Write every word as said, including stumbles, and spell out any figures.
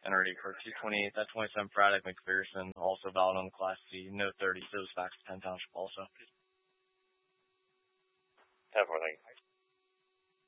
N R D car two twenty-eight, that twenty-seven Braddock McPherson, also valid on the Class C, no thirty, those facts, Penn Township also. ten four, thank you.